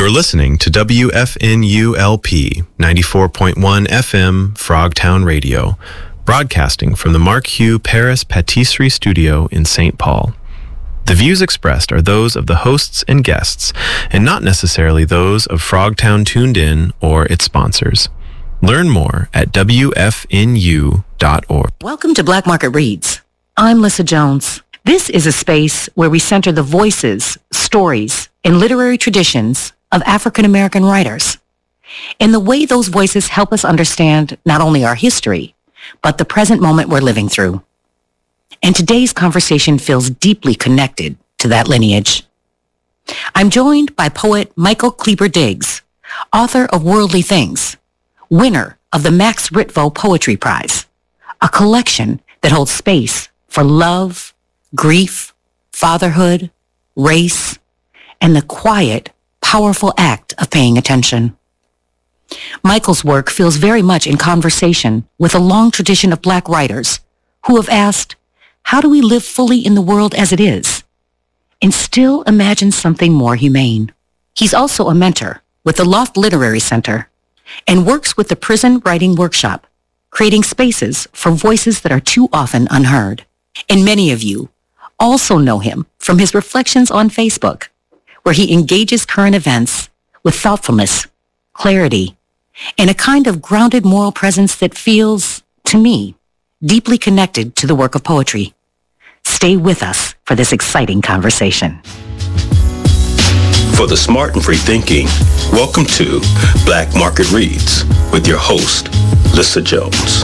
You're listening to WFNULP 94.1 FM Frogtown Radio, broadcasting from the Mark Hugh Paris Patisserie Studio in St. Paul. The views expressed are those of the hosts and guests, and not necessarily those of Frogtown Tuned In or its sponsors. Learn more at WFNU.org. Welcome to Black Market Reads. I'm Lissa Jones. This is a space where we center the voices, stories, and literary traditions of African American writers, and the way those voices help us understand not only our history, but the present moment we're living through. And today's conversation feels deeply connected to that lineage. I'm joined by poet Michael Kleber Diggs, author of Worldly Things, winner of the Max Ritvo Poetry Prize, a collection that holds space for love, grief, fatherhood, race, and the quiet, powerful act of paying attention. Michael's work feels very much in conversation with a long tradition of Black writers who have asked, how do we live fully in the world as it is and still imagine something more humane? He's also a mentor with the Loft Literary Center and works with the Prison Writing Workshop, creating spaces for voices that are too often unheard. And many of you also know him from his reflections on Facebook, where he engages current events with thoughtfulness, clarity, and a kind of grounded moral presence that feels, to me, deeply connected to the work of poetry. Stay with us for this exciting conversation. For the smart and free thinking, welcome to Black Market Reads with your host, Lissa Jones.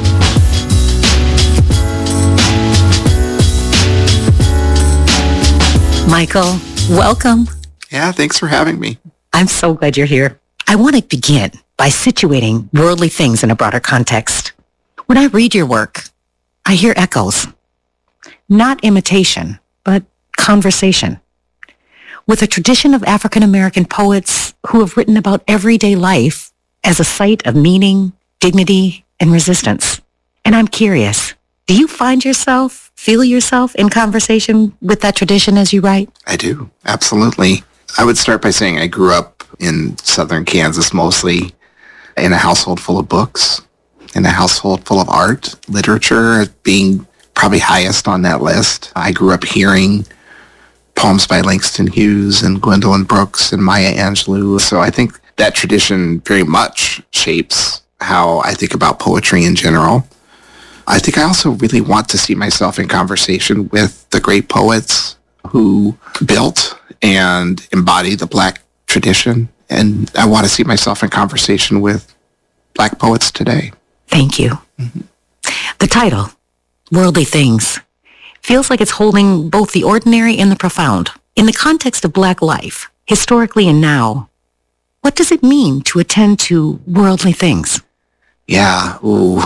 Michael, welcome. Yeah, thanks for having me. I'm so glad you're here. I want to begin by situating Worldly Things in a broader context. When I read your work, I hear echoes. Not imitation, but conversation. With a tradition of African American poets who have written about everyday life as a site of meaning, dignity, and resistance. And I'm curious, do you feel yourself in conversation with that tradition as you write? I do, absolutely. I would start by saying I grew up in southern Kansas mostly, in a household full of books, in a household full of art, literature being probably highest on that list. I grew up hearing poems by Langston Hughes and Gwendolyn Brooks and Maya Angelou. So I think that tradition very much shapes how I think about poetry in general. I think I also really want to see myself in conversation with the great poets who built and embodied the Black tradition. And I want to see myself in conversation with Black poets today. Thank you. Mm-hmm. The title, Worldly Things, feels like it's holding both the ordinary and the profound. In the context of Black life, historically and now, what does it mean to attend to worldly things? Yeah,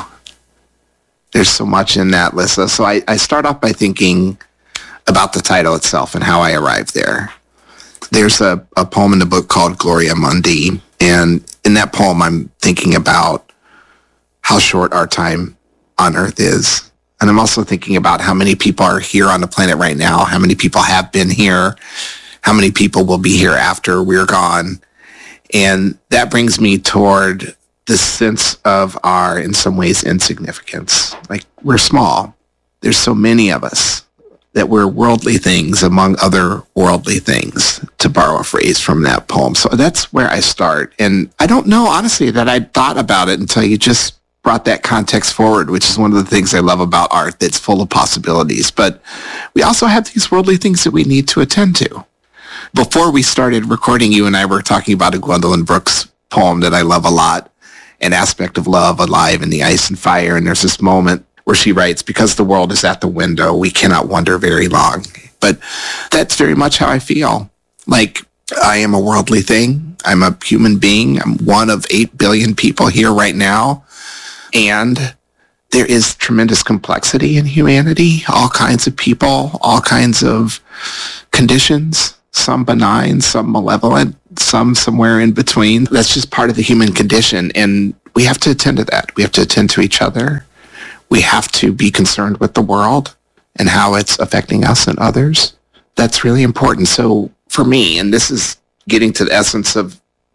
there's so much in that, Lissa. So I start off by thinking about the title itself and how I arrived there. There's a poem in the book called Gloria Mundi, and in that poem I'm thinking about how short our time on Earth is. And I'm also thinking about how many people are here on the planet right now, how many people have been here, how many people will be here after we're gone. And that brings me toward this sense of our, in some ways, insignificance. Like, we're small. There's so many of us that we're worldly things among other worldly things, to borrow a phrase from that poem. So that's where I start. And I don't know, honestly, that I thought about it until you just brought that context forward, which is one of the things I love about art, that's full of possibilities. But we also have these worldly things that we need to attend to. Before we started recording, you and I were talking about a Gwendolyn Brooks poem that I love a lot, An Aspect of Love, Alive in the Ice and Fire. And there's this moment where she writes, because the world is at the window, we cannot wonder very long. But that's very much how I feel. Like, I am a worldly thing. I'm a human being. I'm one of 8 billion people here right now. And there is tremendous complexity in humanity, all kinds of people, all kinds of conditions, some benign, some malevolent, some somewhere in between. That's just part of the human condition. And we have to attend to that. We have to attend to each other. We have to be concerned with the world and how it's affecting us and others. That's really important. So for me, and this is getting to the essence of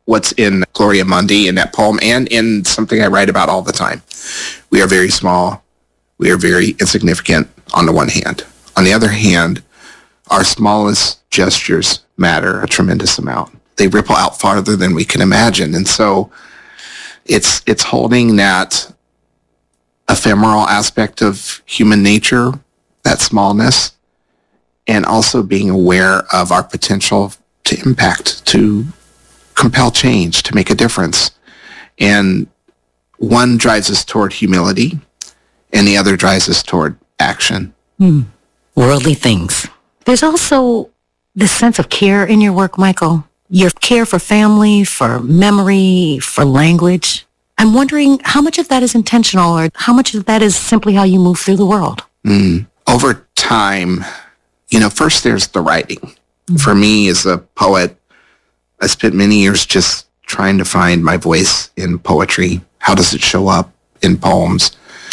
what's in Gloria Mundi in that poem and in something I write about all the time. We are very small. We are very insignificant on the one hand. On the other hand, our smallest gestures matter a tremendous amount. They ripple out farther than we can imagine. And so it's holding that ephemeral aspect of human nature, that smallness, and also being aware of our potential to impact, to compel change, to make a difference. And one drives us toward humility, and the other drives us toward action. Worldly things. There's also this sense of care in your work, Michael. Your care for family, for memory, for language. I'm wondering how much of that is intentional or how much of that is simply how you move through the world? Over time, first there's the writing. For me as a poet, I spent many years just trying to find my voice in poetry. How does it show up in poems?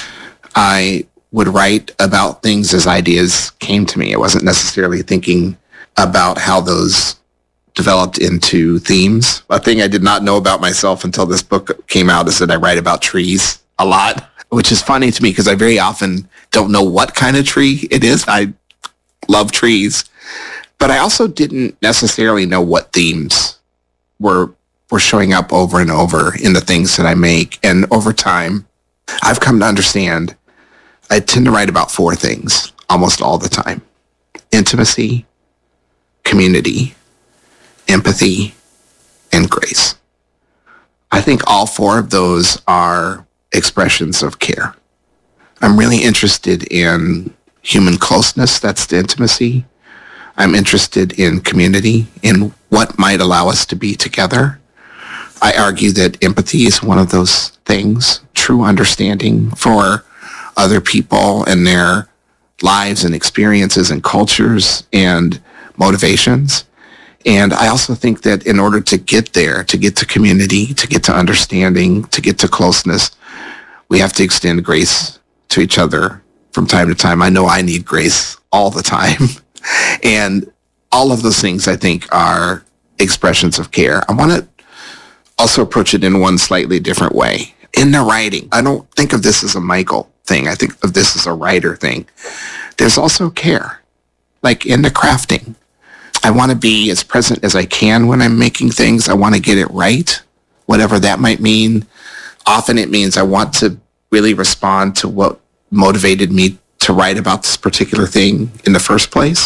I would write about things as ideas came to me. I wasn't necessarily thinking about how those developed into themes. A thing I did not know about myself until this book came out is that I write about trees a lot, which is funny to me because I very often don't know what kind of tree it is. I love trees, but I also didn't necessarily know what themes were showing up over and over in the things that I make. And over time, I've come to understand I tend to write about four things almost all the time: intimacy, community, empathy, and grace. I think all four of those are expressions of care. I'm really interested in human closeness, that's the intimacy. I'm interested in community, in what might allow us to be together. I argue that empathy is one of those things, true understanding for other people and their lives and experiences and cultures and motivations. And I also think that in order to get there, to get to community, to get to understanding, to get to closeness, we have to extend grace to each other from time to time. I know I need grace all the time. And all of those things, I think, are expressions of care. I want to also approach it in one slightly different way. In the writing, I don't think of this as a Michael thing. I think of this as a writer thing. There's also care, like in the crafting. I want to be as present as I can when I'm making things. I want to get it right, whatever that might mean. Often it means I want to really respond to what motivated me to write about this particular thing in the first place.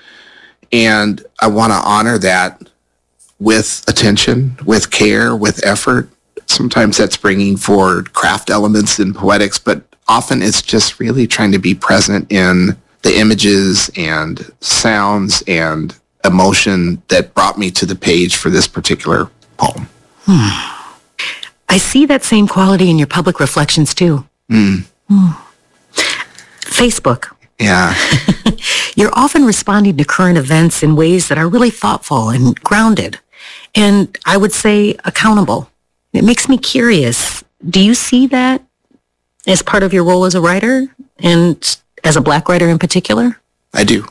And I want to honor that with attention, with care, with effort. Sometimes that's bringing forward craft elements in poetics, but often it's just really trying to be present in the images and sounds and emotion that brought me to the page for this particular poem. I see that same quality in your public reflections too. Facebook. Yeah. You're often responding to current events in ways that are really thoughtful and grounded, and I would say accountable. It makes me curious. Do you see that as part of your role as a writer and as a Black writer in particular? I do.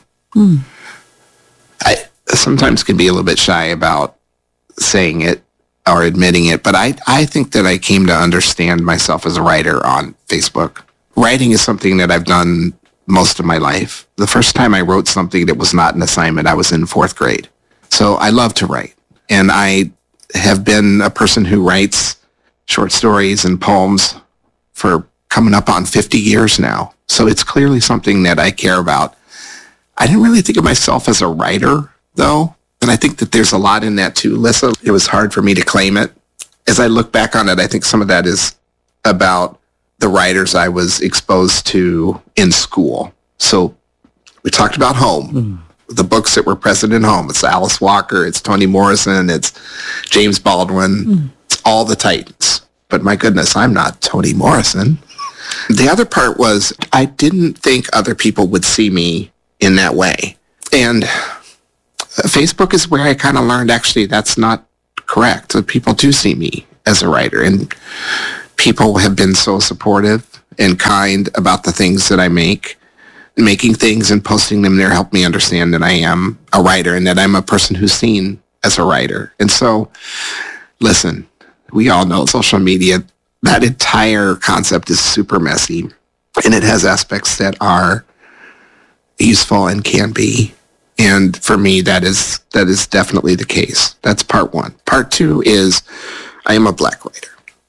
I sometimes can be a little bit shy about saying it or admitting it, but I think that I came to understand myself as a writer on Facebook. Writing is something that I've done most of my life. The first time I wrote something that was not an assignment, I was in 4th grade. So I love to write. And I have been a person who writes short stories and poems for coming up on 50 years now. So it's clearly something that I care about. I didn't really think of myself as a writer, though. And I think that there's a lot in that too, Lissa. It was hard for me to claim it. As I look back on it, I think some of that is about the writers I was exposed to in school. So we talked about home, the books that were present in home. It's Alice Walker, it's Toni Morrison, it's James Baldwin, it's all the titans. But my goodness, I'm not Toni Morrison. The other part was I didn't think other people would see me in that way. And Facebook is where I kind of learned actually that's not correct. People do see me as a writer, and people have been so supportive and kind about the things that I make. Making things and posting them there helped me understand that I am a writer and that I'm a person who's seen as a writer. And so, listen, we all know social media, that entire concept is super messy, and it has aspects that are useful and can be. And for me, that is definitely the case. That's part one. Part two is I am a Black writer.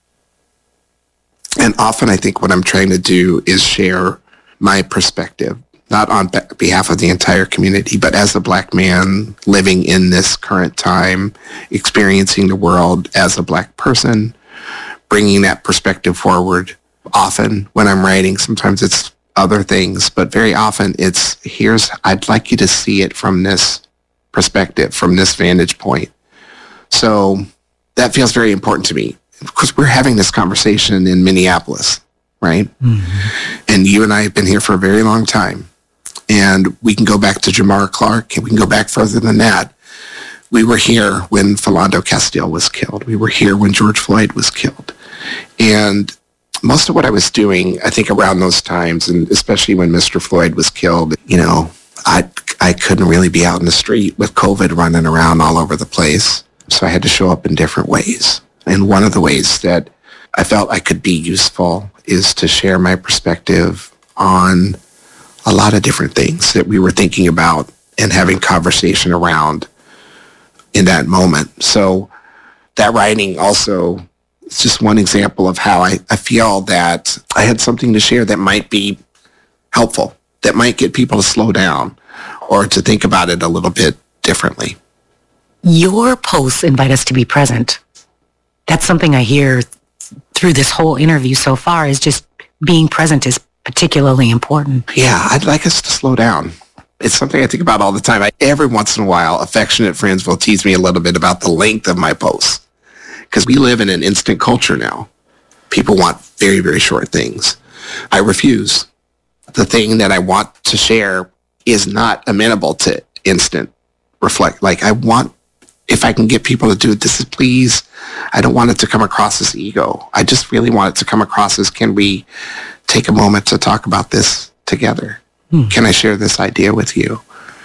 And often I think what I'm trying to do is share my perspective, not on behalf of the entire community, but as a Black man living in this current time, experiencing the world as a Black person, bringing that perspective forward. Often when I'm writing, sometimes it's other things, but very often it's, I'd like you to see it from this perspective, from this vantage point. So that feels very important to me, because we're having this conversation in Minneapolis, right? Mm-hmm. And you and I have been here for a very long time. And we can go back to Jamar Clark, and we can go back further than that. We were here when Philando Castile was killed. We were here when George Floyd was killed. And most of what I was doing, I think around those times, and especially when Mr. Floyd was killed, I couldn't really be out in the street with COVID running around all over the place. So I had to show up in different ways. And one of the ways that I felt I could be useful is to share my perspective on a lot of different things that we were thinking about and having conversation around in that moment. So that writing also, it's just one example of how I feel that I had something to share that might be helpful, that might get people to slow down or to think about it a little bit differently. Your posts invite us to be present. That's something I hear through this whole interview so far, is just being present is particularly important. Yeah, I'd like us to slow down. It's something I think about all the time. Every once in a while, affectionate friends will tease me a little bit about the length of my posts, because we live in an instant culture now. People want very, very short things. I refuse. The thing that I want to share is not amenable to instant reflect. Like, I want, if I can get people to do it, this is, please, I don't want it to come across as ego. I just really want it to come across as, can we take a moment to talk about this together? Can I share this idea with you?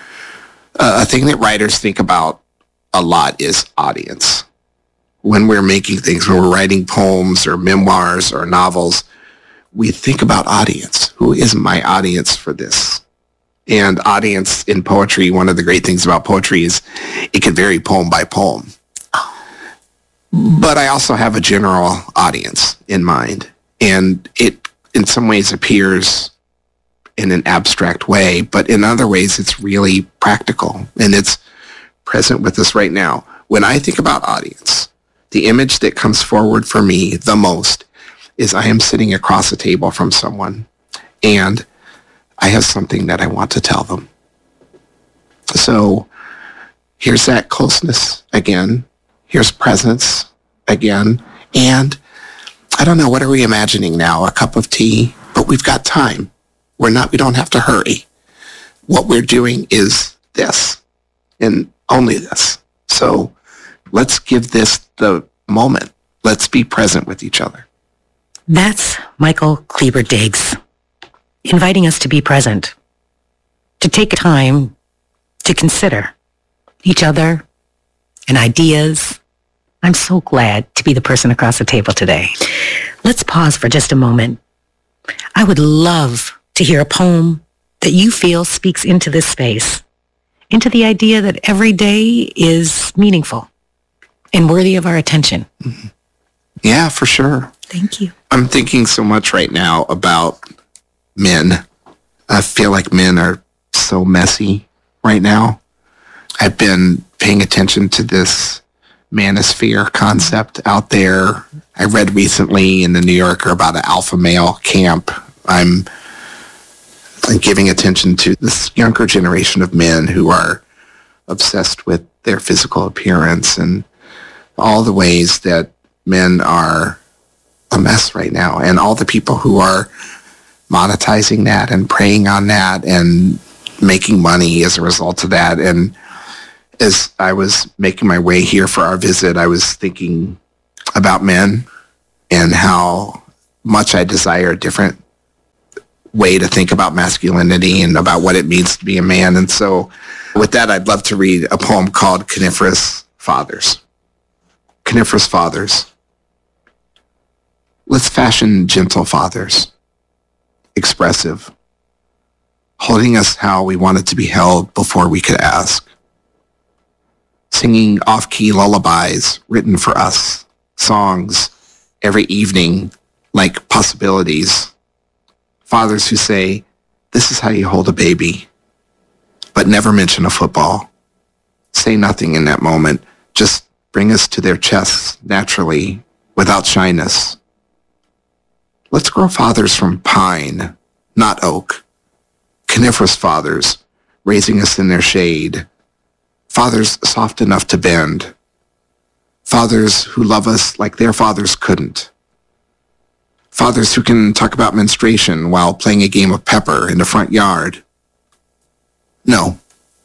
A thing that writers think about a lot is audience. When we're making things, when we're writing poems or memoirs or novels, we think about audience. Who is my audience for this? And audience in poetry, one of the great things about poetry is it can vary poem by poem. But I also have a general audience in mind. And it, in some ways, appears in an abstract way, but in other ways, it's really practical. And it's present with us right now. When I think about audience, the image that comes forward for me the most is I am sitting across a table from someone, and I have something that I want to tell them. So here's that closeness again. Here's presence again. And I don't know, what are we imagining now? A cup of tea? But we've got time. We don't have to hurry. What we're doing is this, and only this. So let's give this the moment. Let's be present with each other. That's Michael Kleber Diggs, inviting us to be present, to take time to consider each other and ideas. I'm so glad to be the person across the table today. Let's pause for just a moment. I would love to hear a poem that you feel speaks into this space, into the idea that every day is meaningful and worthy of our attention. Mm-hmm. Yeah, for sure. Thank you. I'm thinking so much right now about men. I feel like men are so messy right now. I've been paying attention to this manosphere concept out there. I read recently in the New Yorker about an alpha male camp. I'm giving attention to this younger generation of men who are obsessed with their physical appearance and all the ways that men are a mess right now, and all the people who are monetizing that and preying on that and making money as a result of that. And as I was making my way here for our visit, I was thinking about men and how much I desire a different way to think about masculinity and about what it means to be a man. And so with that, I'd love to read a poem called Coniferous Fathers. coniferous fathers. Let's fashion gentle fathers, expressive, holding us how we wanted to be held before we could ask, singing off-key lullabies written for us, songs every evening like possibilities, fathers who say, this is how you hold a baby, but never mention a football. Say nothing in that moment, just bring us to their chests naturally, without shyness. Let's grow fathers from pine, not oak, coniferous fathers, raising us in their shade, fathers soft enough to bend, fathers who love us like their fathers couldn't, fathers who can talk about menstruation while playing a game of pepper in the front yard. No.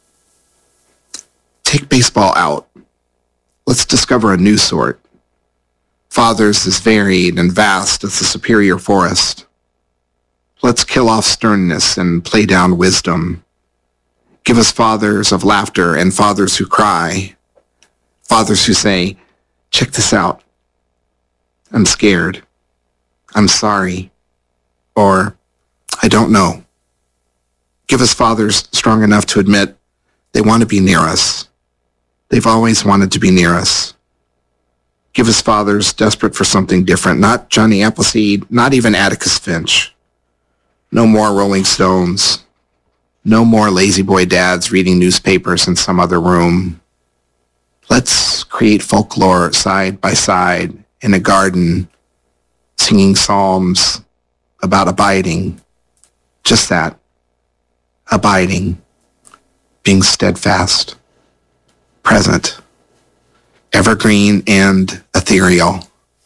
Take baseball out. Let's discover a new sort. Fathers as varied and vast as the superior forest. Let's kill off sternness and play down wisdom. Give us fathers of laughter and fathers who cry. Fathers who say, check this out. I'm scared. I'm sorry. Or, I don't know. Give us fathers strong enough to admit they want to be near us. They've always wanted to be near us. Give us fathers desperate for something different, not Johnny Appleseed, not even Atticus Finch. No more Rolling Stones. No more lazy boy dads reading newspapers in some other room. Let's create folklore side by side in a garden, singing psalms about abiding. Just that. Abiding. Being steadfast. Present. Evergreen and ethereal.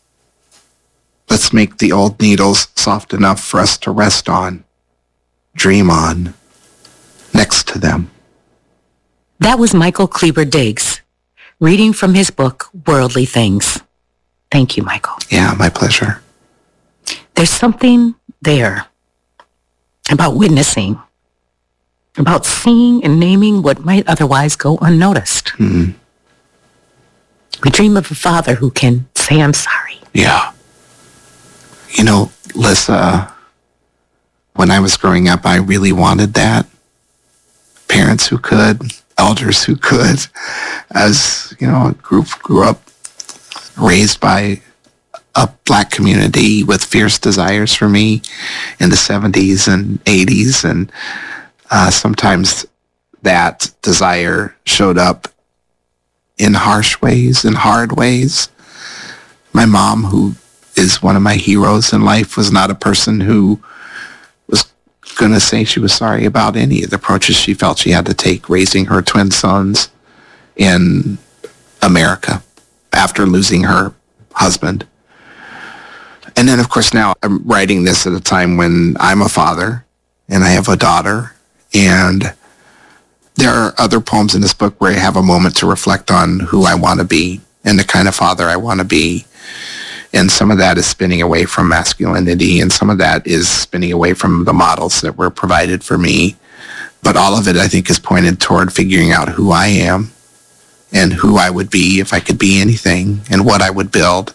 Let's make the old needles soft enough for us to rest on, dream on, next to them. That was Michael Kleber Diggs, reading from his book, Worldly Things. Thank you, Michael. Yeah, my pleasure. There's something there about witnessing, about seeing and naming what might otherwise go unnoticed. Mm-hmm. We dream of a father who can say, I'm sorry. Yeah. You know, Lissa, when I was growing up, I really wanted that. Parents who could, elders who could. As, you know, grew up raised by a black community with fierce desires for me in the 70s and 80s. And sometimes that desire showed up in harsh ways, in hard ways. My mom, who is one of my heroes in life, was not a person who was going to say she was sorry about any of the approaches she felt she had to take raising her twin sons in America after losing her husband. And then, of course, now I'm writing this at a time when I'm a father and I have a daughter, and there are other poems in this book where I have a moment to reflect on who I want to be and the kind of father I want to be. And some of that is spinning away from masculinity, and some of that is spinning away from the models that were provided for me. But all of it, I think, is pointed toward figuring out who I am and who I would be if I could be anything and what I would build.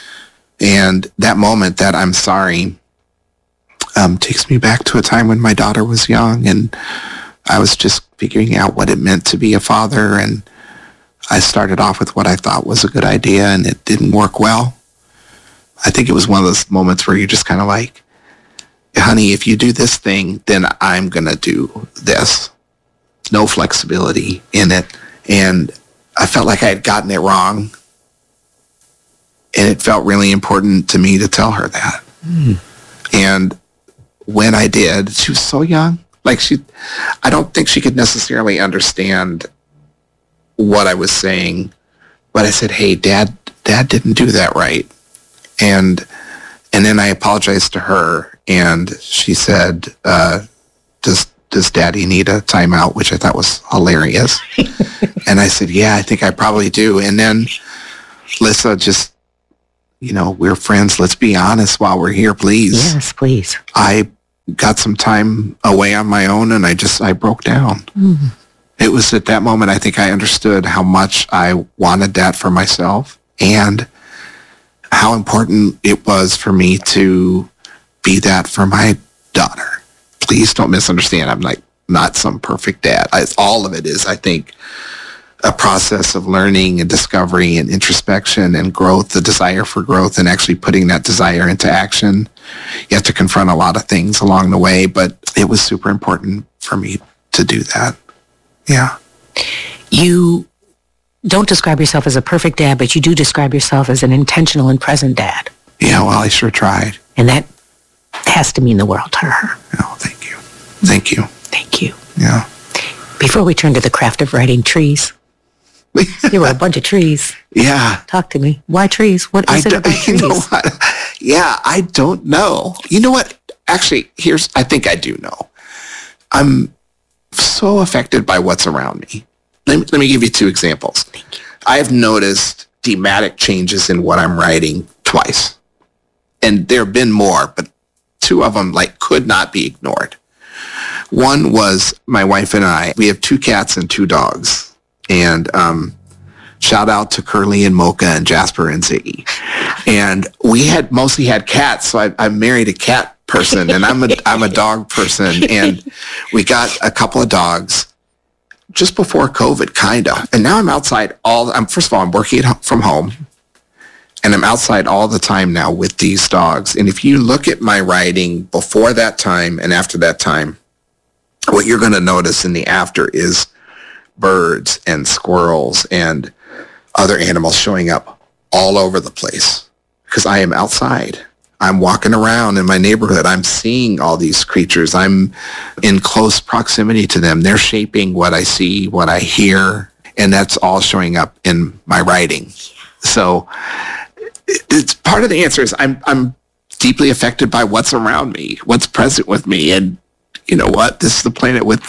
And that moment, that I'm sorry, takes me back to a time when my daughter was young, and I was just figuring out what it meant to be a father, and I started off with what I thought was a good idea, and it didn't work well. I think it was one of those moments where you're just kind of like, honey, if you do this thing, then I'm going to do this. No flexibility in it. And I felt like I had gotten it wrong. And it felt really important to me to tell her that. And when I did, she was so young. Like I don't think she could necessarily understand what I was saying. But I said, hey, Dad didn't do that right. And then I apologized to her, and she said, does Daddy need a timeout? Which I thought was hilarious. And I said, yeah, I think I probably do. And then Lissa, just, you know, we're friends. Let's be honest while we're here, please. Yes, please. I got some time away on my own, and I broke down. It was at that moment I think I understood how much I wanted that for myself. and how important it was for me to be that for my daughter. Please don't misunderstand. I'm like not some perfect dad. All of it is, I think, a process of learning and discovery and introspection and growth, the desire for growth and actually putting that desire into action. You have to confront a lot of things along the way, but it was super important for me to do that. Yeah. You don't describe yourself as a perfect dad, but you do describe yourself as an intentional and present dad. Yeah, well, I sure tried. And that has to mean the world to her. Oh, thank you. Thank you. Thank you. Yeah. Before we turn to the craft of writing trees, there were a bunch of trees. Yeah. Talk to me. Why trees? What is it about trees? You know what? Yeah, I don't know. You know what? Actually, I think I do know. I'm so affected by what's around me. Let me give you 2 examples. Thank you. I have noticed thematic changes in what I'm writing twice. And there have been more, but 2 of them could not be ignored. One was my wife and I. We have 2 cats and 2 dogs. And shout out to Curly and Mocha and Jasper and Ziggy. And we had mostly had cats, so I married a cat person, and I'm a dog person. And we got a couple of dogs just before COVID, kind of. And now I'm outside first of all, I'm working from home, and I'm outside all the time now with these dogs. And if you look at my writing before that time and after that time, what you're going to notice in the after is birds and squirrels and other animals showing up all over the place because I am outside. I'm walking around in my neighborhood. I'm seeing all these creatures. I'm in close proximity to them. They're shaping what I see, what I hear, and that's all showing up in my writing. So it's part of the answer is I'm deeply affected by what's around me, what's present with me. And you know what? This is the planet with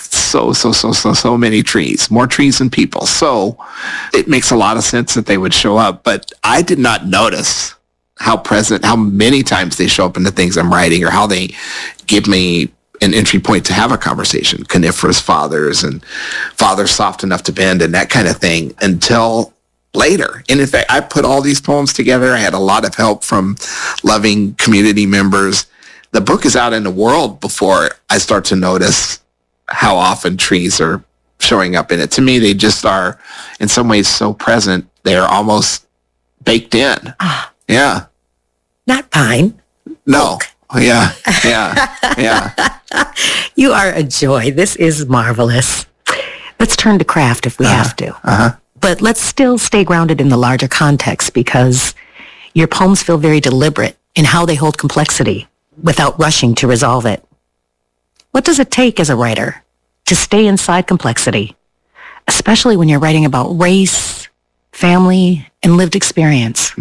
so many trees, more trees than people. So it makes a lot of sense that they would show up. But I did not notice how many times they show up in the things I'm writing or how they give me an entry point to have a conversation. Coniferous fathers and fathers soft enough to bend and that kind of thing until later. And in fact, I put all these poems together. I had a lot of help from loving community members. The book is out in the world before I start to notice how often trees are showing up in it. To me, they just are in some ways so present. They're almost baked in. Yeah. Not pine. No. Oak. Yeah. You are a joy. This is marvelous. Let's turn to craft if we have to. But let's still stay grounded in the larger context because your poems feel very deliberate in how they hold complexity without rushing to resolve it. What does it take as a writer to stay inside complexity, especially when you're writing about race, family, and lived experience?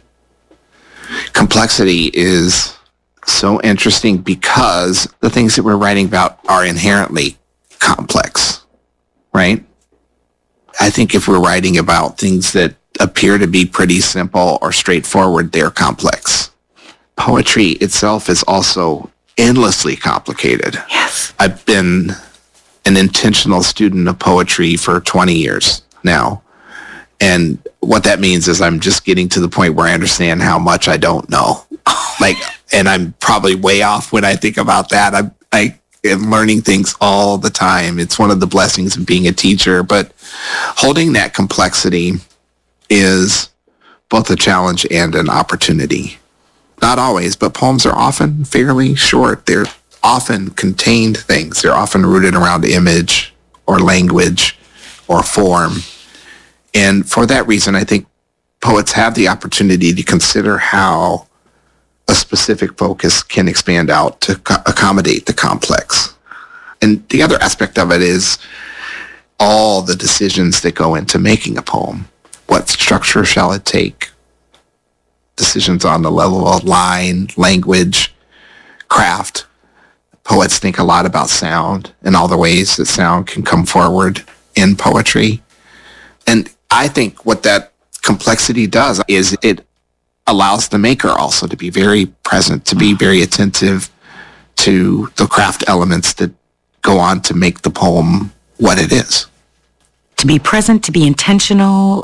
Complexity is so interesting because the things that we're writing about are inherently complex, right? I think if we're writing about things that appear to be pretty simple or straightforward, they're complex. Poetry itself is also endlessly complicated. Yes. I've been an intentional student of poetry for 20 years now. And what that means is I'm just getting to the point where I understand how much I don't know. And I'm probably way off when I think about that. I am learning things all the time. It's one of the blessings of being a teacher, but holding that complexity is both a challenge and an opportunity. Not always, but poems are often fairly short. They're often contained things. They're often rooted around image or language or form. And for that reason, I think poets have the opportunity to consider how a specific focus can expand out to accommodate the complex. And the other aspect of it is all the decisions that go into making a poem. What structure shall it take? Decisions on the level of line, language, craft. Poets think a lot about sound and all the ways that sound can come forward in poetry. And I think what that complexity does is it allows the maker also to be very present, to be very attentive to the craft elements that go on to make the poem what it is. To be present, to be intentional.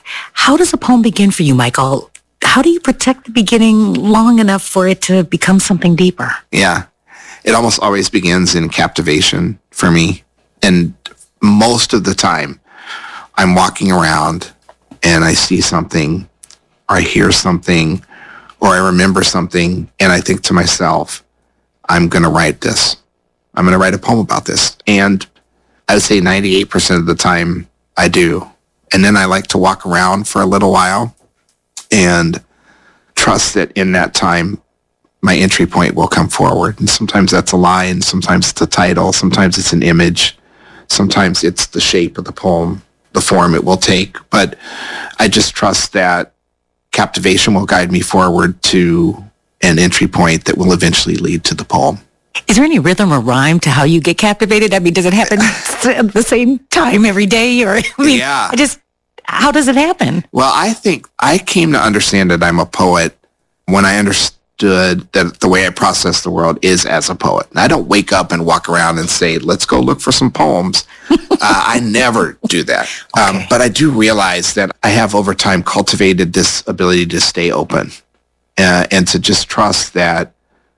How does a poem begin for you, Michael? How do you protect the beginning long enough for it to become something deeper? Yeah. It almost always begins in captivation for me. And most of the time, I'm walking around and I see something, or I hear something, or I remember something, and I think to myself, I'm going to write this. I'm going to write a poem about this. And I would say 98% of the time I do. And then I like to walk around for a little while and trust that in that time, my entry point will come forward. And sometimes that's a line, sometimes it's a title, sometimes it's an image, sometimes it's the shape of the poem, the form it will take. But I just trust that captivation will guide me forward to an entry point that will eventually lead to the poem. Is there any rhythm or rhyme to how you get captivated? I mean, does it happen at the same time every day? Or, Yeah. How does it happen? Well, I think I came to understand that I'm a poet when I understood that the way I process the world is as a poet. And I don't wake up and walk around and say, let's go look for some poems. I never do that. Okay. But I do realize that I have over time cultivated this ability to stay open and to just trust that.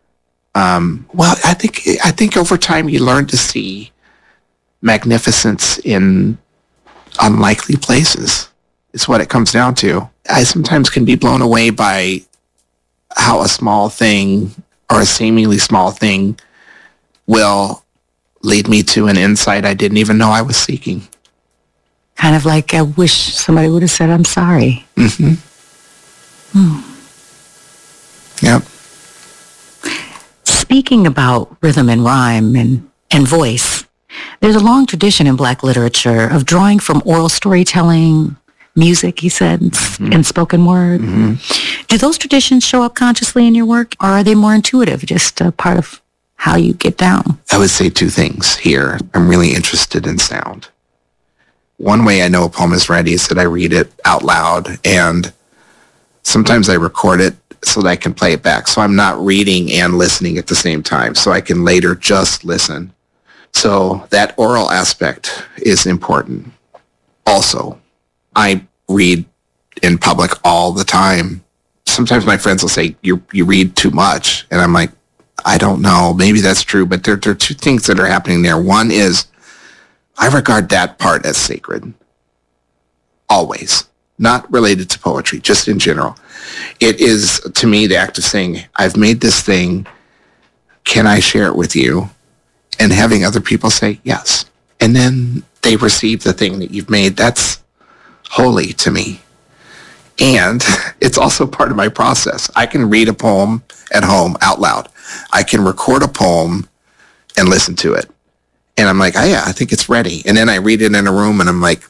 I think over time you learn to see magnificence in unlikely places. Is what it comes down to. I sometimes can be blown away by how a small thing or a seemingly small thing will lead me to an insight I didn't even know I was seeking. Kind of like, I wish somebody would have said, I'm sorry. Mm-hmm. Yep. Speaking about rhythm and rhyme and voice, there's a long tradition in Black literature of drawing from oral storytelling, music, he said, and spoken word. Mm-hmm. Do those traditions show up consciously in your work, or are they more intuitive, just a part of how you get down? I would say two things here. I'm really interested in sound. One way I know a poem is ready is that I read it out loud, and sometimes I record it so that I can play it back. So I'm not reading and listening at the same time, so I can later just listen. So that oral aspect is important. Also, I read in public all the time. Sometimes my friends will say, you read too much. And I'm like, I don't know. Maybe that's true. But there are two things that are happening there. One is I regard that part as sacred. Always. Not related to poetry, just in general. It is, to me, the act of saying, I've made this thing. Can I share it with you? And having other people say yes. And then they receive the thing that you've made. That's holy to me. And it's also part of my process. I can read a poem at home out loud. I can record a poem and listen to it. And I'm like, oh yeah, I think it's ready. And then I read it in a room and I'm like,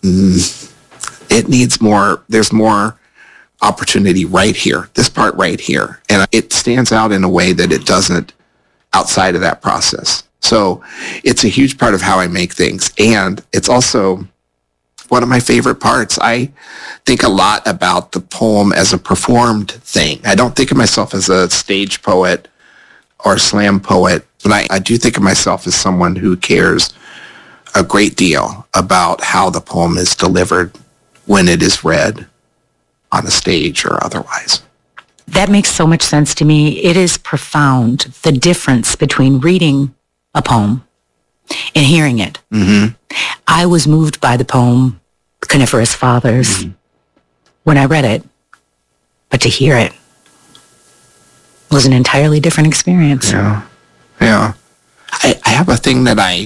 it needs more. There's more opportunity right here. This part right here. And it stands out in a way that it doesn't outside of that process. So it's a huge part of how I make things. And it's also one of my favorite parts. I think a lot about the poem as a performed thing. I don't think of myself as a stage poet or slam poet, but I do think of myself as someone who cares a great deal about how the poem is delivered when it is read on a stage or otherwise. That makes so much sense to me. It is profound, the difference between reading a poem and hearing it. Mm-hmm. I was moved by the poem Coniferous Fathers when I read it, but to hear it was an entirely different experience. Yeah. I have a thing that I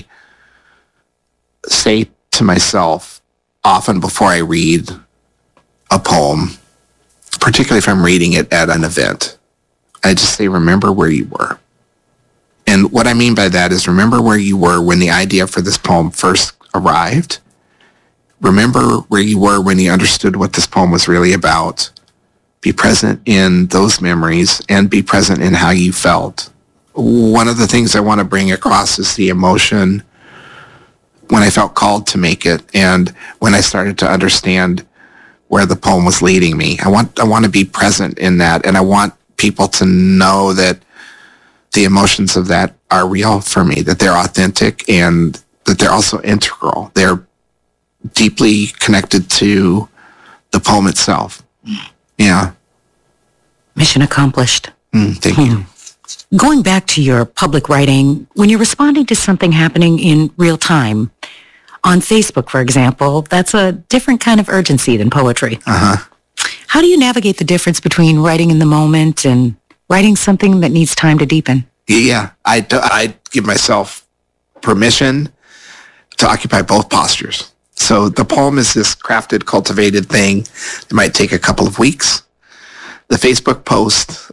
say to myself often before I read a poem, particularly if I'm reading it at an event. I just say, remember where you were. And what I mean by that is remember where you were when the idea for this poem first arrived. Remember where you were when you understood what this poem was really about. Be present in those memories and be present in how you felt. One of the things I want to bring across is the emotion when I felt called to make it and when I started to understand where the poem was leading me. I want to be present in that, and I want people to know that the emotions of that are real for me, that they're authentic and that they're also integral. They're deeply connected to the poem itself. Yeah. Mission accomplished. Thank you. Going back to your public writing, when you're responding to something happening in real time, on Facebook, for example, that's a different kind of urgency than poetry. How do you navigate the difference between writing in the moment and writing something that needs time to deepen? Yeah, I give myself permission to occupy both postures. So the poem is this crafted, cultivated thing that might take a couple of weeks. The Facebook post,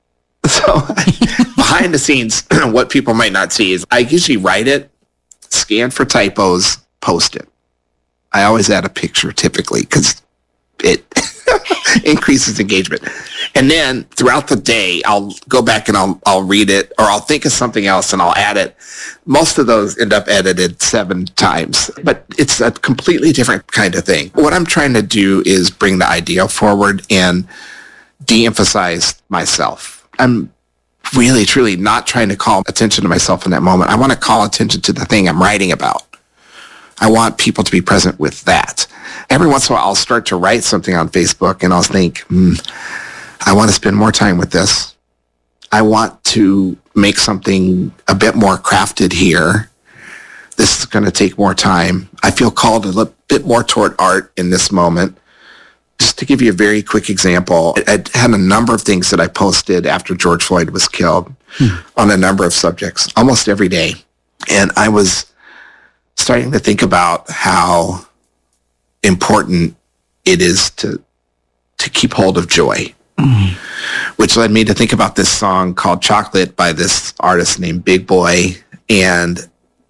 so behind the scenes, what people might not see is I usually write it, scan for typos, post it. I always add a picture typically because it increases engagement. And then throughout the day, I'll go back and I'll read it, or I'll think of something else and I'll add it. Most of those end up edited 7 times, but it's a completely different kind of thing. What I'm trying to do is bring the idea forward and de-emphasize myself. I'm really, truly not trying to call attention to myself in that moment. I want to call attention to the thing I'm writing about. I want people to be present with that. Every once in a while, I'll start to write something on Facebook and I'll think, I want to spend more time with this. I want to make something a bit more crafted here. This is going to take more time. I feel called a little bit more toward art in this moment. Just to give you a very quick example, I had a number of things that I posted after George Floyd was killed on a number of subjects, almost every day. And I was starting to think about how important it is to keep hold of joy, which led me to think about this song called Chocolate by this artist named Big Boy. And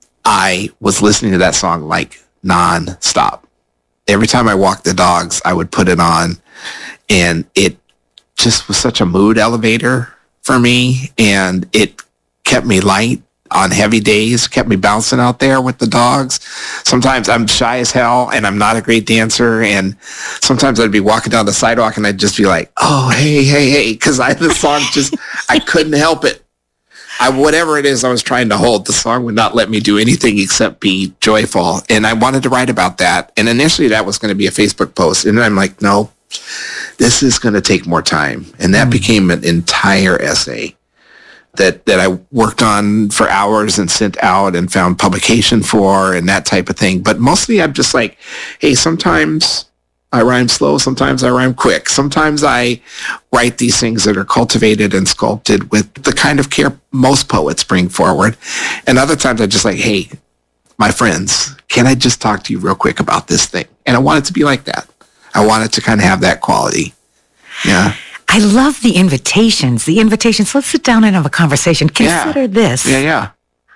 I was listening to that song like non-stop. Every time I walked the dogs, I would put it on, and it just was such a mood elevator for me, and it kept me light on heavy days, kept me bouncing out there with the dogs. Sometimes I'm shy as hell, and I'm not a great dancer, and sometimes I'd be walking down the sidewalk, and I'd just be like, oh, hey, because the song just, I couldn't help it. Whatever it is I was trying to hold, the song would not let me do anything except be joyful. And I wanted to write about that. And initially that was going to be a Facebook post. And then I'm like, no, this is going to take more time. And that became an entire essay that I worked on for hours and sent out and found publication for and that type of thing. But mostly I'm just like, hey, sometimes I rhyme slow, sometimes I rhyme quick. Sometimes I write these things that are cultivated and sculpted with the kind of care most poets bring forward. And other times I'm just like, hey, my friends, can I just talk to you real quick about this thing? And I want it to be like that. I want it to kind of have that quality. Yeah. I love the invitations. Let's sit down and have a conversation. Consider this. Yeah.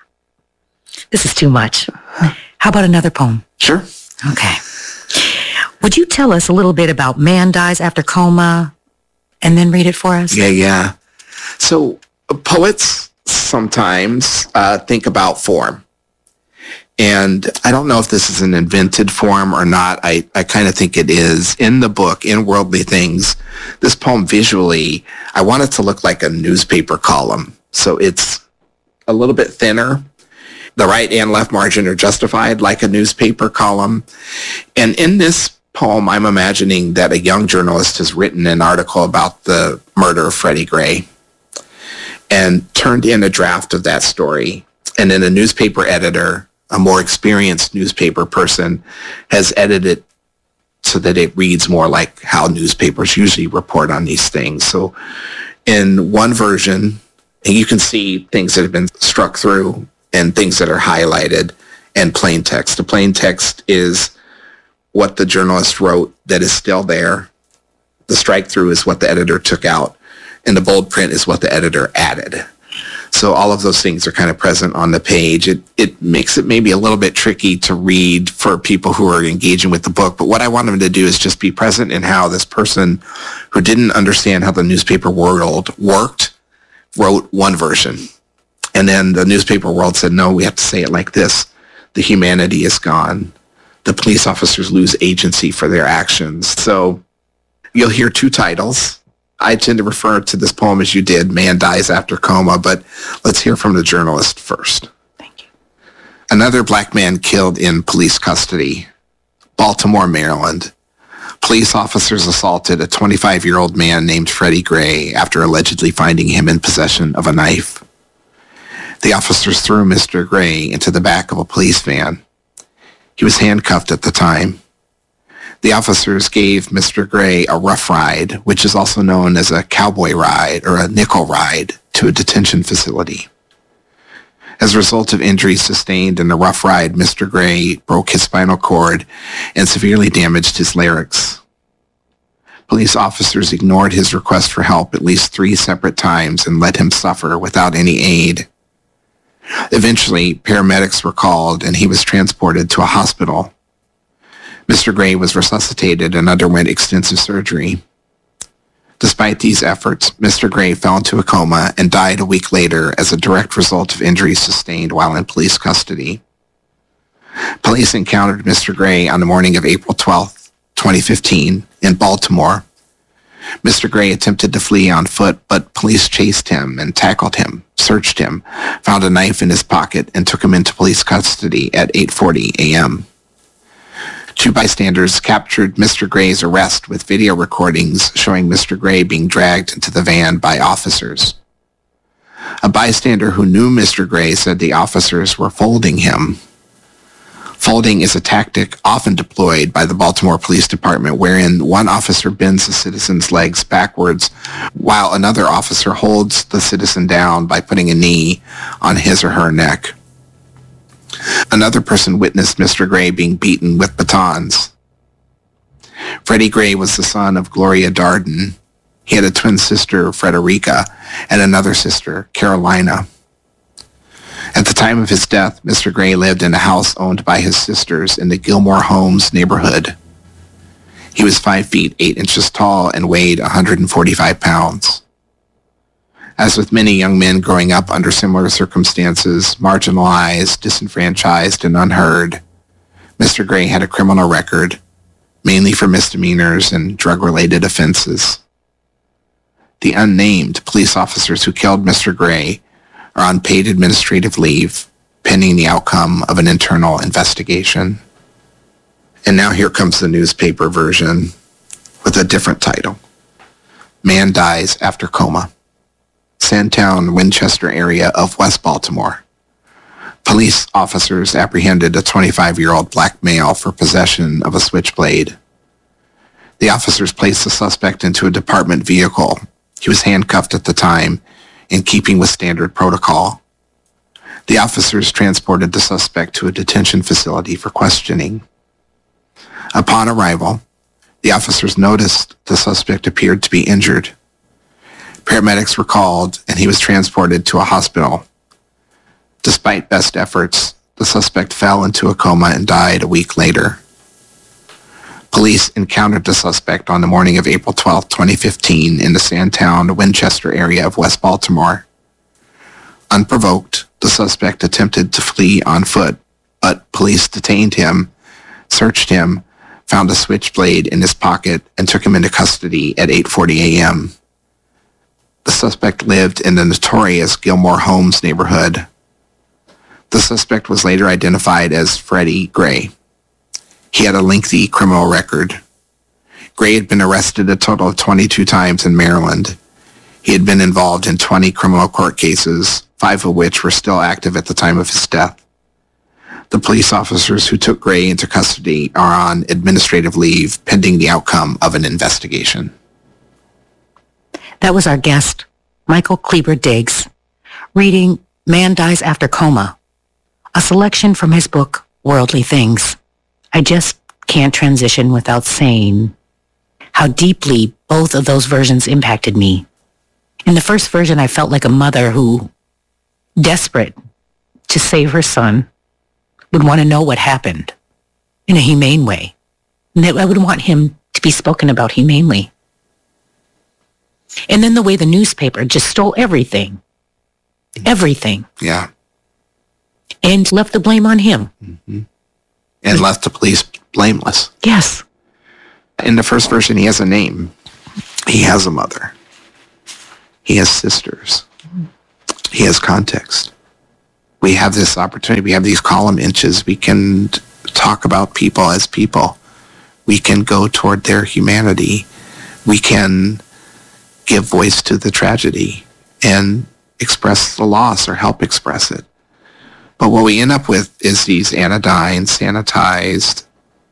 This is too much. How about another poem? Sure. Okay. Would you tell us a little bit about Man Dies After Coma and then read it for us? Yeah. So poets sometimes think about form. And I don't know if this is an invented form or not. I kind of think it is. In the book, In Worldly Things, this poem visually, I want it to look like a newspaper column. So it's a little bit thinner. The right and left margin are justified like a newspaper column. And in this poem, I'm imagining that a young journalist has written an article about the murder of Freddie Gray and turned in a draft of that story. And then a newspaper editor, a more experienced newspaper person, has edited it so that it reads more like how newspapers usually report on these things. So in one version, you can see things that have been struck through and things that are highlighted and plain text. The plain text is what the journalist wrote that is still there. The strike through is what the editor took out. And the bold print is what the editor added. So all of those things are kind of present on the page. It makes it maybe a little bit tricky to read for people who are engaging with the book. But what I want them to do is just be present in how this person who didn't understand how the newspaper world worked wrote one version. And then the newspaper world said, no, we have to say it like this. The humanity is gone. The police officers lose agency for their actions. So you'll hear 2 titles. I tend to refer to this poem as you did, Man Dies After Coma, but let's hear from the journalist first. Thank you. Another black man killed in police custody. Baltimore, Maryland. Police officers assaulted a 25-year-old man named Freddie Gray after allegedly finding him in possession of a knife. The officers threw Mr. Gray into the back of a police van. He was handcuffed at the time. The officers gave Mr. Gray a rough ride, which is also known as a cowboy ride or a nickel ride, to a detention facility. As a result of injuries sustained in the rough ride, Mr. Gray broke his spinal cord and severely damaged his larynx. Police officers ignored his request for help at least 3 separate times and let him suffer without any aid. Eventually, paramedics were called and he was transported to a hospital. Mr. Gray was resuscitated and underwent extensive surgery. Despite these efforts, Mr. Gray fell into a coma and died a week later as a direct result of injuries sustained while in police custody. Police encountered Mr. Gray on the morning of April 12, 2015, in Baltimore. Mr. Gray attempted to flee on foot, but police chased him and tackled him, searched him, found a knife in his pocket, and took him into police custody at 8:40 a.m. 2 bystanders captured Mr. Gray's arrest with video recordings showing Mr. Gray being dragged into the van by officers. A bystander who knew Mr. Gray said the officers were folding him. Folding is a tactic often deployed by the Baltimore Police Department wherein one officer bends a citizen's legs backwards while another officer holds the citizen down by putting a knee on his or her neck. Another person witnessed Mr. Gray being beaten with batons. Freddie Gray was the son of Gloria Darden. He had a twin sister, Frederica, and another sister, Carolina. At the time of his death, Mr. Gray lived in a house owned by his sisters in the Gilmore Homes neighborhood. He was 5 feet 8 inches tall and weighed 145 pounds. As with many young men growing up under similar circumstances, marginalized, disenfranchised, and unheard, Mr. Gray had a criminal record, mainly for misdemeanors and drug-related offenses. The unnamed police officers who killed Mr. Gray are on paid administrative leave, pending the outcome of an internal investigation. And now here comes the newspaper version with a different title. Man dies after coma. Sandtown, Winchester area of West Baltimore. Police officers apprehended a 25-year-old black male for possession of a switchblade. The officers placed the suspect into a department vehicle. He was handcuffed at the time, in keeping with standard protocol. The officers transported the suspect to a detention facility for questioning. Upon arrival, the officers noticed the suspect appeared to be injured. Paramedics were called and he was transported to a hospital. Despite best efforts, the suspect fell into a coma and died a week later. Police encountered the suspect on the morning of April 12, 2015 in the Sandtown, Winchester area of West Baltimore. Unprovoked, the suspect attempted to flee on foot, but police detained him, searched him, found a switchblade in his pocket, and took him into custody at 8:40 a.m. The suspect lived in the notorious Gilmore Homes neighborhood. The suspect was later identified as Freddie Gray. He had a lengthy criminal record. Gray had been arrested a total of 22 times in Maryland. He had been involved in 20 criminal court cases, 5 of which were still active at the time of his death. The police officers who took Gray into custody are on administrative leave pending the outcome of an investigation. That was our guest, Michael Kleber Diggs, reading Man Dies After Coma, a selection from his book, Worldly Things. I just can't transition without saying how deeply both of those versions impacted me. In the first version, I felt like a mother who, desperate to save her son, would want to know what happened in a humane way. And that I would want him to be spoken about humanely. And then the way the newspaper just stole everything. Everything. Yeah. And left the blame on him. Mm-hmm. And left the police blameless. Yes. In the first version, he has a name. He has a mother. He has sisters. He has context. We have this opportunity. We have these column inches. We can talk about people as people We can go toward their humanity. We can give voice to the tragedy and express the loss or help express it. But what we end up with is these anodyne, sanitized,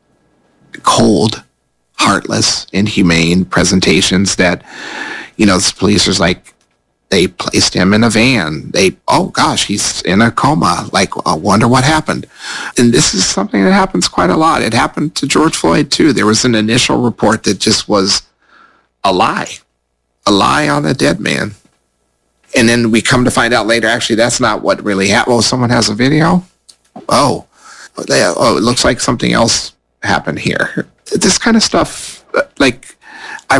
cold, heartless, inhumane presentations that, the policers like, they placed him in a van. Oh gosh, he's in a coma. Like, I wonder what happened. And this is something that happens quite a lot. It happened to George Floyd too. There was an initial report that just was a lie on a dead man. And then we come to find out later, actually, that's not what really happened. Oh, someone has a video? Oh, it looks like something else happened here. This kind of stuff, like, I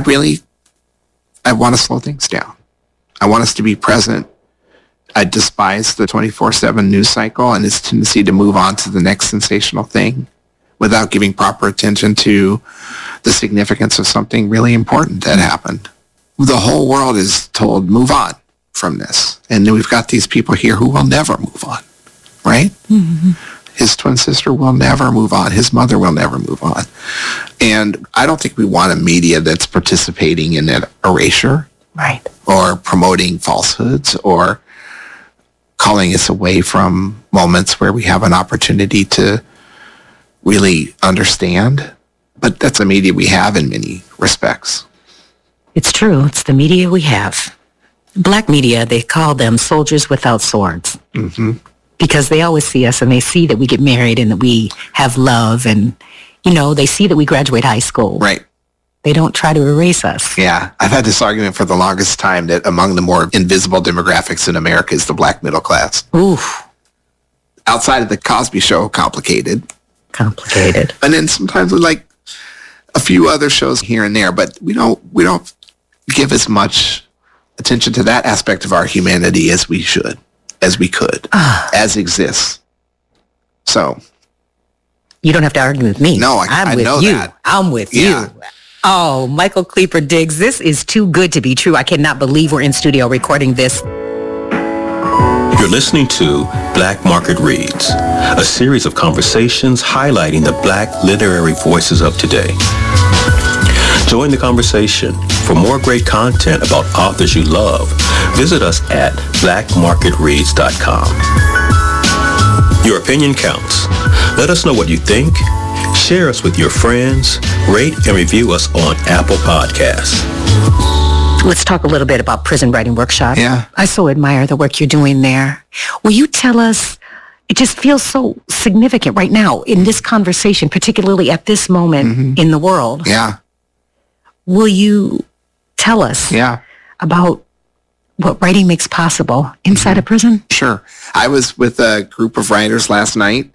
want to slow things down. I want us to be present. I despise the 24/7 news cycle and its tendency to move on to the next sensational thing without giving proper attention to the significance of something really important that happened. The whole world is told, move on from this. And then we've got these people here who will never move on, right? Mm-hmm. His twin sister will never move on. His mother will never move on. And I don't think we want a media that's participating in that erasure. Right. Or promoting falsehoods or calling us away from moments where we have an opportunity to really understand. But that's a media we have in many respects. It's true. It's the media we have. Black media, they call them soldiers without swords. Mm-hmm. Because they always see us and they see that we get married and that we have love and, they see that we graduate high school. Right. They don't try to erase us. Yeah. I've had this argument for the longest time that among the more invisible demographics in America is the black middle class. Oof. Outside of the Cosby Show, complicated. And then sometimes we like a few other shows here and there, but we don't give as much attention to that aspect of our humanity as we should, as we could, as exists. So. You don't have to argue with me. No, I know that. I'm with you. Oh, Michael Kleeper Diggs, this is too good to be true. I cannot believe we're in studio recording this. You're listening to Black Market Reads, a series of conversations highlighting the Black literary voices of today. Join the conversation. For more great content about authors you love, visit us at blackmarketreads.com. Your opinion counts. Let us know what you think. Share us with your friends. Rate and review us on Apple Podcasts. Let's talk a little bit about Prison Writing Workshop. Yeah. I so admire the work you're doing there. Will you tell us, it just feels so significant right now in this conversation, particularly at this moment in the world. Yeah. Will you tell us about what writing makes possible inside a prison? Sure. I was with a group of writers last night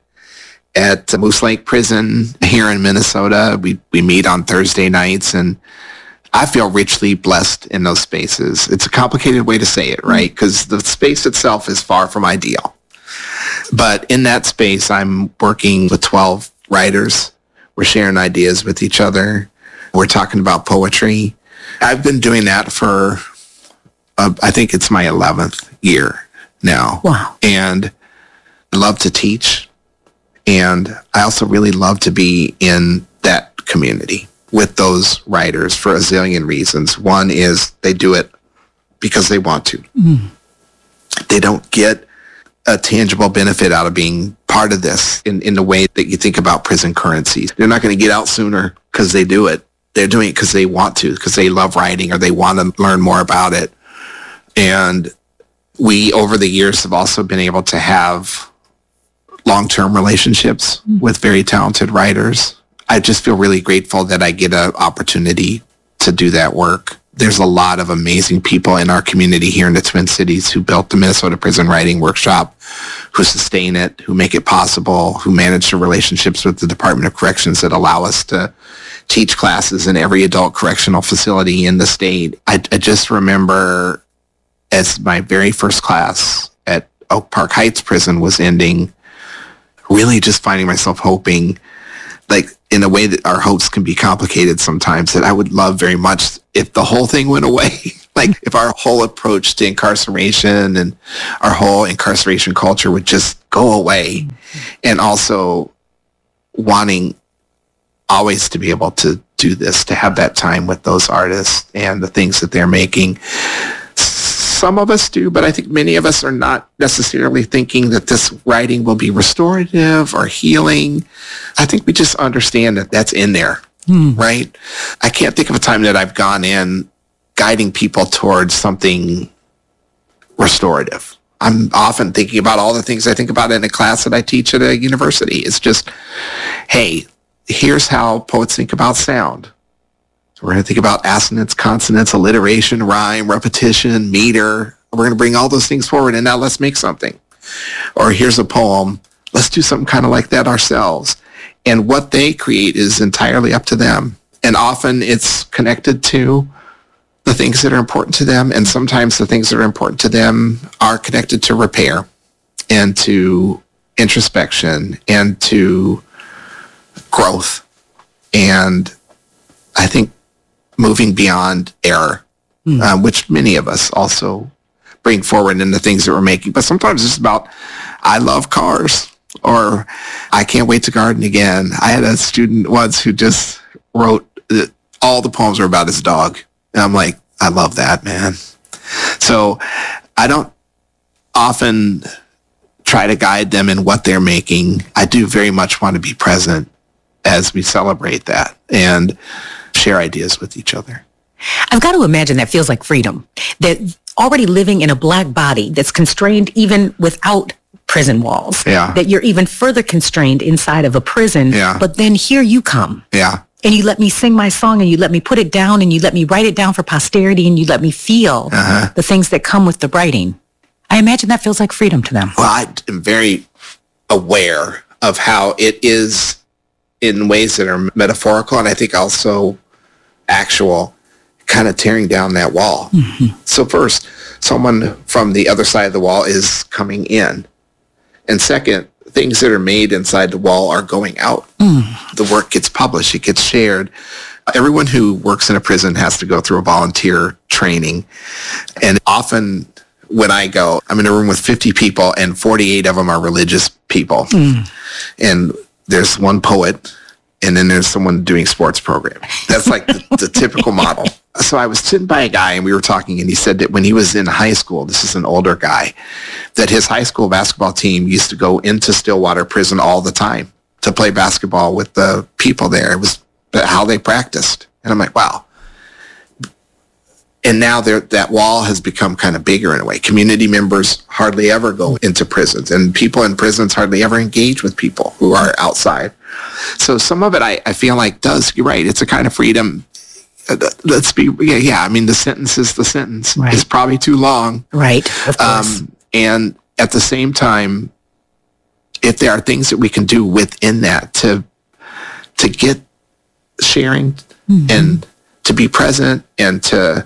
at Moose Lake Prison here in Minnesota. We meet on Thursday nights, and I feel richly blessed in those spaces. It's a complicated way to say it, right? Because the space itself is far from ideal. But in that space, I'm working with 12 writers. We're sharing ideas with each other. We're talking about poetry. I've been doing that for, I think it's my 11th year now. Wow. And I love to teach. And I also really love to be in that community with those writers for a zillion reasons. One is they do it because they want to. They don't get a tangible benefit out of being part of this in the way that you think about prison currencies. They're not going to get out sooner because they do it. They're doing it because they want to, because they love writing or they want to learn more about it. And we, over the years, have also been able to have long-term relationships with very talented writers. I just feel really grateful that I get an opportunity to do that work. There's a lot of amazing people in our community here in the Twin Cities who built the Minnesota Prison Writing Workshop, who sustain it, who make it possible, who manage the relationships with the Department of Corrections that allow us to teach classes in every adult correctional facility in the state. I just remember as my very first class at Oak Park Heights Prison was ending, really just finding myself hoping, like in a way that our hopes can be complicated sometimes, that I would love very much if the whole thing went away. Like if our whole approach to incarceration and our whole incarceration culture would just go away. And also wanting always to be able to do this, to have that time with those artists and the things that they're making. Some of us do, but I think many of us are not necessarily thinking that this writing will be restorative or healing. I think we just understand that that's in there, right? I can't think of a time that I've gone in guiding people towards something restorative. I'm often thinking about all the things I think about in a class that I teach at a university. It's just, hey, here's how poets think about sound. So we're going to think about assonance, consonance, alliteration, rhyme, repetition, meter. We're going to bring all those things forward, and now let's make something. Or here's a poem. Let's do something kind of like that ourselves. And what they create is entirely up to them. And often it's connected to the things that are important to them. And sometimes the things that are important to them are connected to repair and to introspection and to growth. And I think moving beyond error, which many of us also bring forward in the things that we're making. But sometimes it's about, I love cars, or I can't wait to garden again. I had a student once who just wrote all the poems were about his dog. And I'm like, I love that, man. So I don't often try to guide them in what they're making. I do very much want to be present as we celebrate that and share ideas with each other. I've got to imagine that feels like freedom. That already living in a black body that's constrained even without prison walls. Yeah. That you're even further constrained inside of a prison. Yeah. But then here you come. Yeah. And you let me sing my song, and you let me put it down, and you let me write it down for posterity, and you let me feel the things that come with the writing. I imagine that feels like freedom to them. Well, I am very aware of how it is in ways that are metaphorical, and I think also actual, kind of tearing down that wall. Mm-hmm. So first, someone from the other side of the wall is coming in. And second, things that are made inside the wall are going out. The work gets published, it gets shared. Everyone who works in a prison has to go through a volunteer training. And often when I go, I'm in a room with 50 people and 48 of them are religious people. And there's one poet, and then there's someone doing sports programming. That's like the typical model. So I was sitting by a guy and we were talking, and he said that when he was in high school, this is an older guy, that his high school basketball team used to go into Stillwater Prison all the time to play basketball with the people there. It was how they practiced. And I'm like, wow. And now that wall has become kind of bigger in a way. Community members hardly ever go into prisons, and people in prisons hardly ever engage with people who are outside. So some of it I feel like does, you're right, it's a kind of freedom. Let's be, I mean, the sentence is the sentence. Right. It's probably too long. Right, of course. And at the same time, if there are things that we can do within that to get sharing and to be present and to,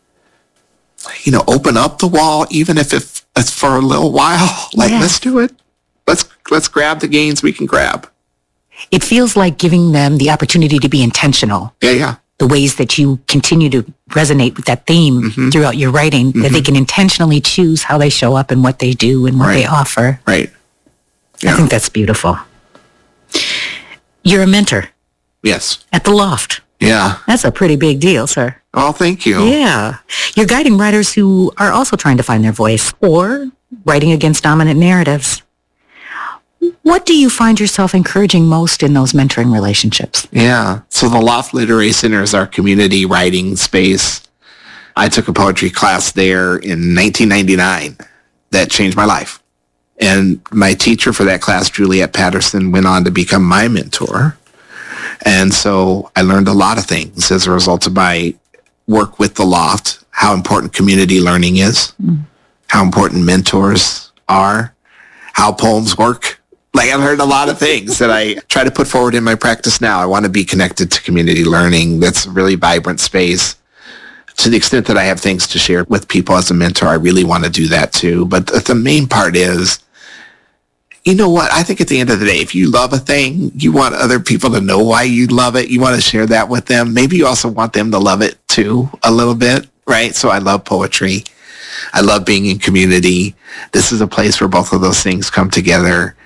open up the wall, even if it's for a little while, let's do it. Let's grab the gains we can grab. It feels like giving them the opportunity to be intentional. Yeah. The ways that you continue to resonate with that theme throughout your writing, that they can intentionally choose how they show up and what they do and what they offer. Right. Yeah. I think that's beautiful. You're a mentor. Yes. At the Loft. Yeah. That's a pretty big deal, sir. Oh, thank you. Yeah. You're guiding writers who are also trying to find their voice or writing against dominant narratives. What do you find yourself encouraging most in those mentoring relationships? Yeah. So the Loft Literary Center is our community writing space. I took a poetry class there in 1999 that changed my life. And my teacher for that class, Juliet Patterson, went on to become my mentor. And so I learned a lot of things as a result of my work with the Loft, how important community learning is, how important mentors are, how poems work. I learned a lot of things that I try to put forward in my practice now. I want to be connected to community learning. That's a really vibrant space. To the extent that I have things to share with people as a mentor, I really want to do that too. But the main part is, you know what? I think at the end of the day, if you love a thing, you want other people to know why you love it. You want to share that with them. Maybe you also want them to love it too, a little bit, right? So I love poetry. I love being in community. This is a place where both of those things come together.